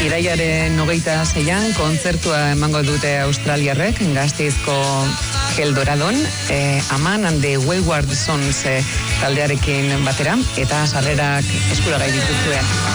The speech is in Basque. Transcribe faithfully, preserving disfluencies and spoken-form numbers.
Irailaren hogeita zeian kontzertua emango dute australiarrek, Gasteizko Geldoradon, eh, Aman and the Wayward Sons eh, taldearekin batera, eta sarrerak eskuragai dituzue.